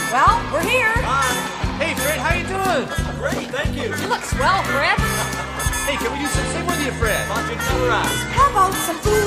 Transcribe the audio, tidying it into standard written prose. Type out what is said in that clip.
Well, we're here. Hi. Hey, Fred, how you doing? Great, thank you. You look swell, Fred. Hey, can we do some sing with you, Fred? Watching another eye. How about some food